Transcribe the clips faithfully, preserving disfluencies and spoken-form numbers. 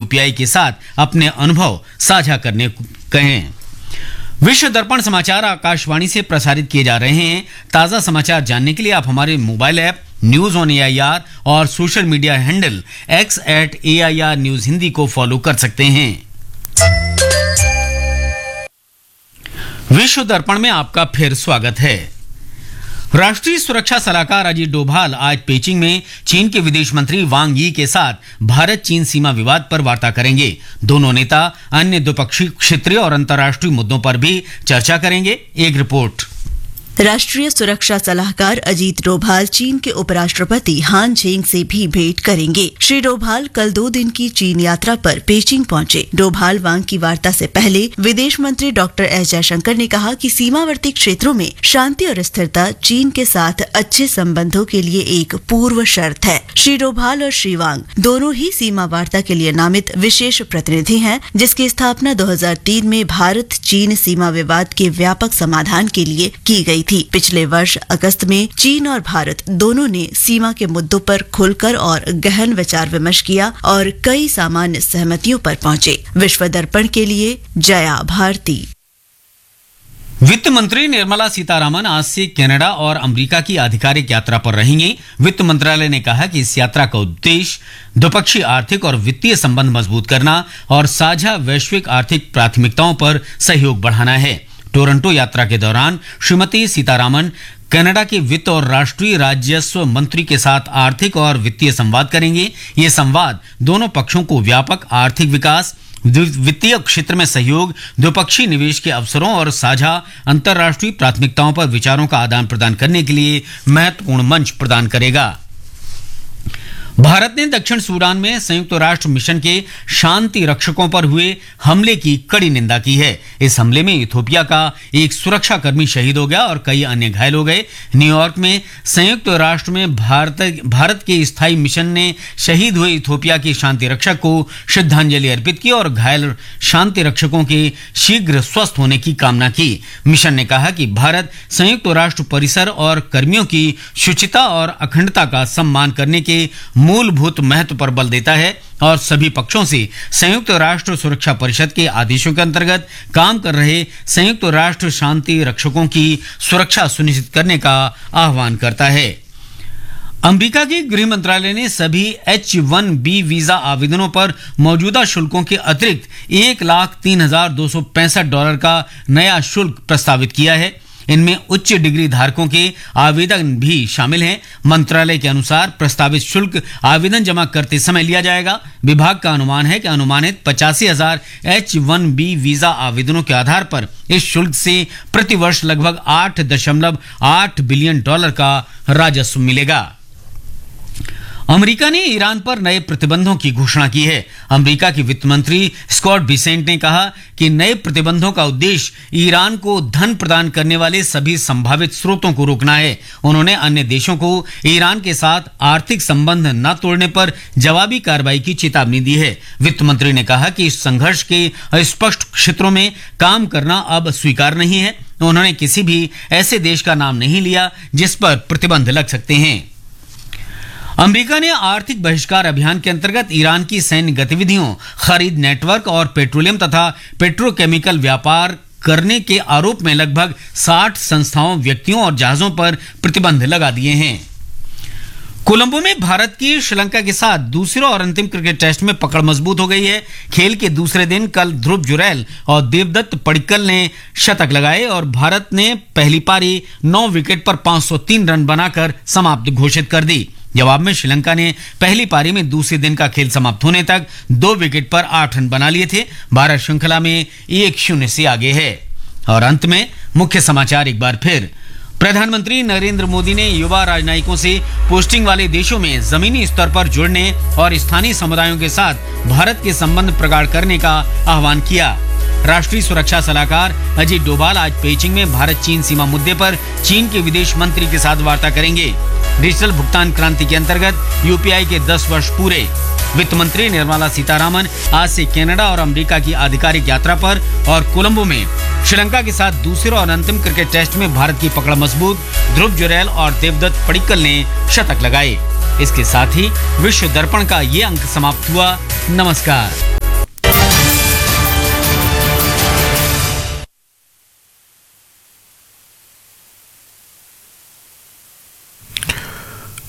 UPI के साथ अपने अनुभव साझा करने को कहें। विश्व दर्पण समाचार आकाशवाणी से प्रसारित किए जा रहे हैं। ताजा समाचार जानने के लिए आप हमारे mobile app news on AIR और social media handle x eight AIR news Hindi को फॉलो कर सकते हैं। विश्व दर्पण में आपका फिर स्वागत है। राष्ट्रीय सुरक्षा सलाहकार अजीत डोभाल आज पेचिंग में चीन के विदेश मंत्री वांग यी के साथ भारत चीन सीमा विवाद पर वार्ता करेंगे। दोनों नेता अन्य द्विपक्षीय, क्षेत्रीय और अंतर्राष्ट्रीय मुद्दों पर भी चर्चा करेंगे। एक रिपोर्ट। राष्ट्रीय सुरक्षा सलाहकार अजीत डोभाल चीन के उपराष्ट्रपति हान झेंग से भी भेंट करेंगे। श्री डोभाल कल दो दिन की चीन यात्रा पर पेचिंग पहुंचे। डोभाल वांग की वार्ता से पहले विदेश मंत्री डॉक्टर एस जयशंकर ने कहा कि सीमावर्ती क्षेत्रों में शांति और स्थिरता चीन के साथ अच्छे संबंधों के लिए एक पूर्व शर्त है। श्री डोभाल और श्री वांग दोनों ही सीमा वार्ता के लिए नामित विशेष प्रतिनिधि हैं, जिसकी स्थापना दो हज़ार तीन में भारत चीन सीमा विवाद के व्यापक समाधान के लिए की गई थी। पिछले वर्ष अगस्त में चीन और भारत दोनों ने सीमा के मुद्दों पर खुलकर और गहन विचार विमर्श किया और कई सामान्य सहमतियों पर पहुंचे। विश्व दर्पण के लिए जया भारती। वित्त मंत्री निर्मला सीतारामन आज से कनाडा और अमेरिका की आधिकारिक यात्रा पर रहेंगे। वित्त मंत्रालय ने कहा कि इस यात्रा का उद्देश्य द्विपक्षीय आर्थिक और वित्तीय संबंध मजबूत करना और साझा वैश्विक आर्थिक प्राथमिकताओं पर सहयोग बढ़ाना है। टोरंटो यात्रा के दौरान श्रीमती सीतारामन कनाडा के वित्त और राष्ट्रीय राजस्व मंत्री के साथ आर्थिक और वित्तीय संवाद करेंगे। ये संवाद दोनों पक्षों को व्यापक आर्थिक विकास, वित्तीय क्षेत्र में सहयोग, द्विपक्षीय निवेश के अवसरों और साझा अंतर्राष्ट्रीय प्राथमिकताओं पर विचारों का आदान प्रदान करने के लिए महत्वपूर्ण मंच प्रदान करेगा। भारत ने दक्षिण सूडान में संयुक्त राष्ट्र मिशन के शांति रक्षकों पर हुए हमले की कड़ी निंदा की है। इस हमले में इथोपिया का एक सुरक्षा कर्मी शहीद हो गया और कई अन्य घायल हो गए। न्यूयॉर्क में संयुक्त राष्ट्र में भारत भारत के स्थायी मिशन ने शहीद हुए इथोपिया के शांति रक्षक को श्रद्धांजलि अर्पित की और घायल शांति रक्षकों के शीघ्र स्वस्थ होने की कामना की। मिशन ने कहा कि भारत संयुक्त राष्ट्र परिसर और कर्मियों की शुचिता और अखंडता का सम्मान करने के मूलभूत महत्व पर बल देता है और सभी पक्षों से संयुक्त राष्ट्र सुरक्षा परिषद के आदेशों के अंतर्गत काम कर रहे संयुक्त राष्ट्र शांति रक्षकों की सुरक्षा सुनिश्चित करने का आह्वान करता है। अमेरिका के गृह मंत्रालय ने सभी एच वन बी वीजा आवेदनों पर मौजूदा शुल्कों के अतिरिक्त एक लाख तीन हजार दो सौ पैंसठ डॉलर का नया शुल्क प्रस्तावित किया है। इनमें उच्च डिग्री धारकों के आवेदन भी शामिल हैं। मंत्रालय के अनुसार प्रस्तावित शुल्क आवेदन जमा करते समय लिया जाएगा। विभाग का अनुमान है कि अनुमानित पचासी हजार एच वन बी वीजा आवेदनों के आधार पर इस शुल्क से प्रतिवर्ष लगभग आठ दशमलव आठ बिलियन डॉलर का राजस्व मिलेगा। अमेरिका ने ईरान पर नए प्रतिबंधों की घोषणा की है। अमेरिका के वित्त मंत्री स्कॉट बिसेंट ने कहा कि नए प्रतिबंधों का उद्देश्य ईरान को धन प्रदान करने वाले सभी संभावित स्रोतों को रोकना है। उन्होंने अन्य देशों को ईरान के साथ आर्थिक संबंध न तोड़ने पर जवाबी कार्रवाई की चेतावनी दी है। वित्त मंत्री ने कहा कि इस संघर्ष के अस्पष्ट क्षेत्रों में काम करना अब स्वीकार नहीं है। उन्होंने किसी भी ऐसे देश का नाम नहीं लिया जिस पर प्रतिबंध लग सकते हैं। अमेरिका ने आर्थिक बहिष्कार अभियान के अंतर्गत ईरान की सैन्य गतिविधियों, खरीद नेटवर्क और पेट्रोलियम तथा पेट्रोकेमिकल व्यापार करने के आरोप में लगभग साठ संस्थाओं, व्यक्तियों और जहाजों पर प्रतिबंध लगा दिए हैं। कोलंबो में भारत की श्रीलंका के साथ दूसरे और अंतिम क्रिकेट टेस्ट में पकड़ मजबूत हो गई है। खेल के दूसरे दिन कल ध्रुव जुरैल और देवदत्त पडिक्कल ने शतक लगाए और भारत ने पहली पारी नौ विकेट पर पांच सौ तीन रन बनाकर समाप्त घोषित कर दी। जवाब में श्रीलंका ने पहली पारी में दूसरे दिन का खेल समाप्त होने तक दो विकेट पर आठ रन बना लिए थे। भारत श्रृंखला में एक शून्य से आगे है। और अंत में मुख्य समाचार एक बार फिर। प्रधानमंत्री नरेंद्र मोदी ने युवा राजनयिकों से पोस्टिंग वाले देशों में जमीनी स्तर पर जुड़ने और स्थानीय समुदायों के साथ भारत के संबंध प्रगाढ़ करने का आह्वान किया। राष्ट्रीय सुरक्षा सलाहकार अजीत डोभाल आज पेचिंग में भारत चीन सीमा मुद्दे पर चीन के विदेश मंत्री के साथ वार्ता करेंगे। डिजिटल भुगतान क्रांति के अंतर्गत यूपीआई के दस वर्ष पूरे। वित्त मंत्री निर्मला सीतारामन आज से कनाडा और अमेरिका की आधिकारिक यात्रा पर और कोलंबो में श्रीलंका के साथ दूसरे और अंतिम क्रिकेट टेस्ट में भारत की पकड़ मजबूत। ध्रुव जुरैल और देवदत्त पडिक्कल ने शतक लगाए। इसके साथ ही विश्व दर्पण का ये अंक समाप्त हुआ। नमस्कार।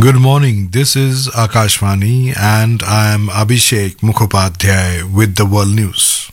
Good morning. This is Akashvani and I am Abhishek Mukhopadhyay with the World News.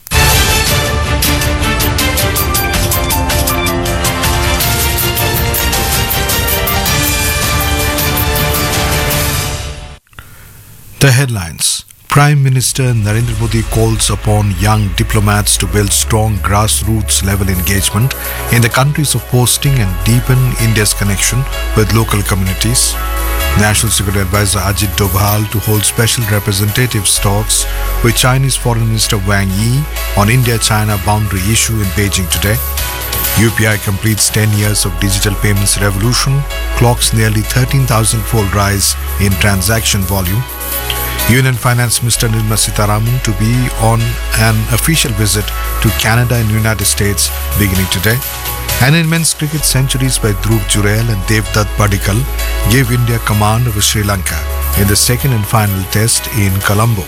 The headlines. Prime Minister Narendra Modi calls upon young diplomats to build strong grassroots level engagement in the countries of posting and deepen India's connection with local communities. National Security Advisor Ajit Doval to hold special representative talks with Chinese Foreign Minister Wang Yi on India-China boundary issue in Beijing today. U P I completes ten years of digital payments revolution, clocks nearly thirteen thousand fold rise in transaction volume. Union Finance Minister Nirmala Sitharaman to be on an official visit to Canada and United States beginning today. And in men's cricket, centuries by Dhruv Jurel and Devdutt Padikkal gave India command over Sri Lanka in the second and final test in Colombo.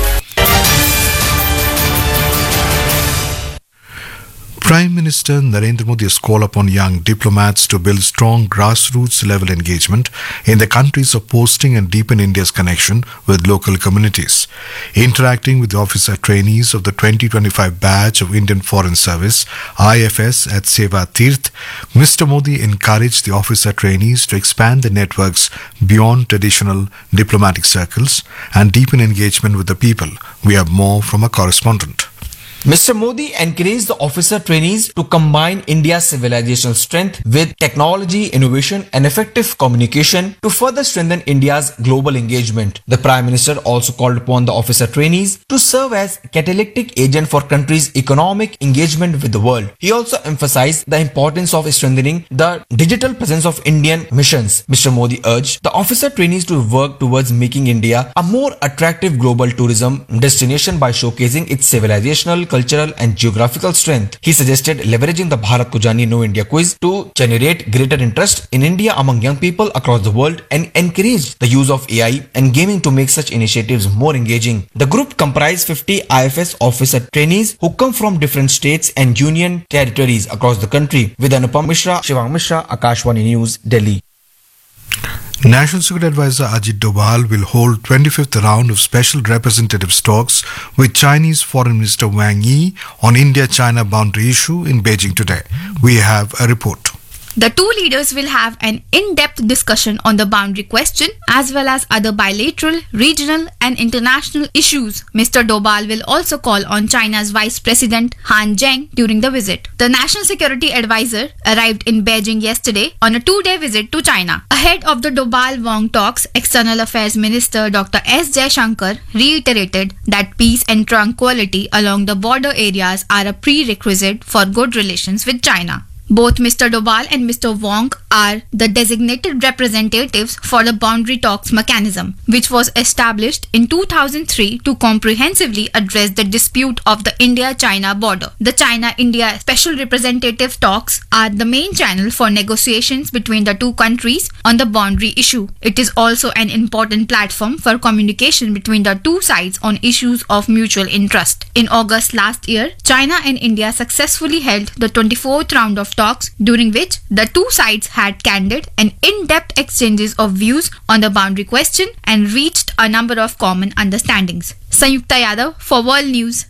Prime Minister Narendra Modi has called upon young diplomats to build strong grassroots level engagement in the countries of posting and deepen India's connection with local communities. Interacting with the officer trainees of the twenty twenty-five batch of Indian Foreign Service I F S at Seva Tirth, Mister Modi encouraged the officer trainees to expand their networks beyond traditional diplomatic circles and deepen engagement with the people. We have more from a correspondent. Mister Modi encouraged the officer trainees to combine India's civilizational strength with technology, innovation and effective communication to further strengthen India's global engagement. The Prime Minister also called upon the officer trainees to serve as catalytic agent for country's economic engagement with the world. He also emphasized the importance of strengthening the digital presence of Indian missions. Mister Modi urged the officer trainees to work towards making India a more attractive global tourism destination by showcasing its civilizational, cultural and geographical strength. He suggested leveraging the Bharat Ko Janiye Know India quiz to generate greater interest in India among young people across the world and encouraged the use of A I and gaming to make such initiatives more engaging. The group comprised fifty I F S officer trainees who come from different states and union territories across the country. With Anupam Mishra, Shivang Mishra, Akashvani News, Delhi. National Security Advisor Ajit Doval will hold twenty-fifth round of special representative talks with Chinese Foreign Minister Wang Yi on India-China boundary issue in Beijing today. We have a report. The two leaders will have an in-depth discussion on the boundary question as well as other bilateral, regional and international issues. Mister Doval will also call on China's Vice President Han Zheng during the visit. The National Security Advisor arrived in Beijing yesterday on a two-day visit to China. Ahead of the Doval-Wang talks, External Affairs Minister Doctor S Jaishankar reiterated that peace and tranquility along the border areas are a prerequisite for good relations with China. Both Mister Doval and Mister Wang are the designated representatives for the boundary talks mechanism, which was established in two thousand three to comprehensively address the dispute of the India-China border. The China-India Special Representative talks are the main channel for negotiations between the two countries on the boundary issue. It is also an important platform for communication between the two sides on issues of mutual interest. In August last year, China and India successfully held the twenty-fourth round of talks, during which the two sides had candid and in-depth exchanges of views on the boundary question and reached a number of common understandings. Sanyukta Yadav for World News.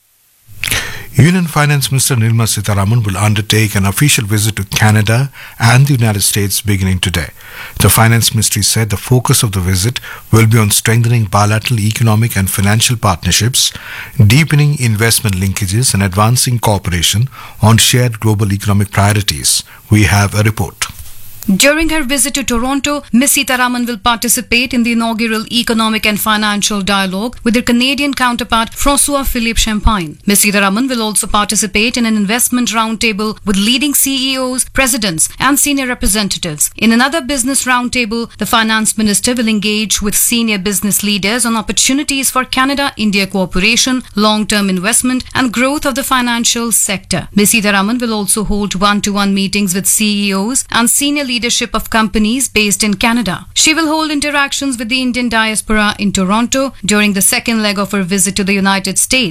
Union Finance Minister Nirmala Sitharaman will undertake an official visit to Canada and the United States beginning today. The Finance Ministry said the focus of the visit will be on strengthening bilateral economic and financial partnerships, deepening investment linkages and advancing cooperation on shared global economic priorities. We have a report. During her visit to Toronto, Miz Sitharaman will participate in the inaugural Economic and Financial Dialogue with her Canadian counterpart François-Philippe Champagne. Miz Sitharaman will also participate in an investment roundtable with leading C E Os, presidents and senior representatives. In another business roundtable, the Finance Minister will engage with senior business leaders on opportunities for Canada-India cooperation, long-term investment and growth of the financial sector. Miz Sitharaman will also hold one-to-one meetings with C E Os and senior leadership of companies based in Canada. She will hold interactions with the Indian diaspora in Toronto during the second leg of her visit to the United States.